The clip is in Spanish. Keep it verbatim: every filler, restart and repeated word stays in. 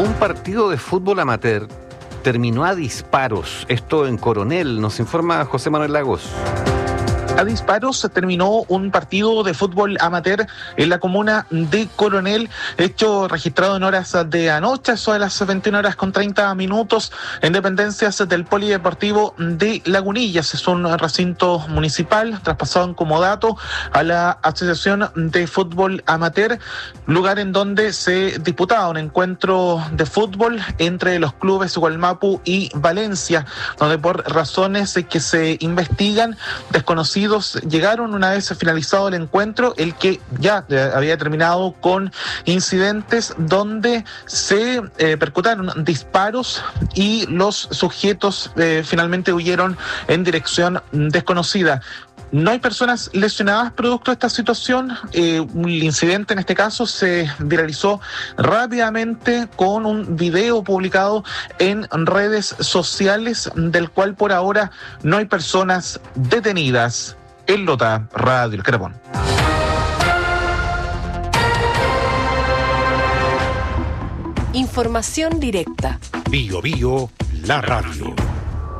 Un partido de fútbol amateur terminó a disparos. Esto en Coronel, nos informa José Manuel Lagos. A disparos se terminó un partido de fútbol amateur en la comuna de Coronel, hecho registrado en horas de anoche, eso de las veintiuna horas con treinta minutos, en dependencias del Polideportivo de Lagunillas. Es un recinto municipal traspasado en comodato a la Asociación de Fútbol Amateur, lugar en donde se disputaba un encuentro de fútbol entre los clubes Gualmapu y Valencia, donde por razones que se investigan, desconocidos llegaron una vez finalizado el encuentro, el que ya había terminado con incidentes donde se eh, percutaron disparos y los sujetos eh, finalmente huyeron en dirección desconocida. No hay personas lesionadas producto de esta situación. Eh, el incidente en este caso se viralizó rápidamente con un video publicado en redes sociales, del cual por ahora no hay personas detenidas. En Lota, Radio El Carapón. Información directa. Bio Bio, la radio.